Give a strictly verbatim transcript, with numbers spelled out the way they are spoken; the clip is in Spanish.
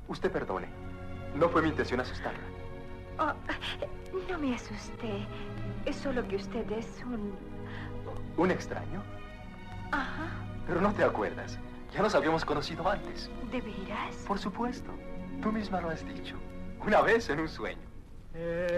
Usted perdone. No fue mi intención asustarla. Oh, no me asusté. Es solo que usted es un... ¿Un extraño? Ajá. Pero no te acuerdas. Ya nos habíamos conocido antes. ¿De veras? Por supuesto. Tú misma lo has dicho. Una vez en un sueño.